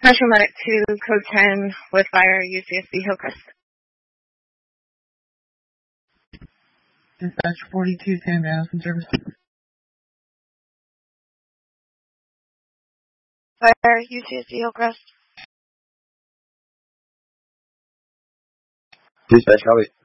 Special Medic 2, Code 10, with fire, UCSB Hillcrest. Dispatch 42, San Madison service. Fire, UCSB Hillcrest. Dispatch, copy.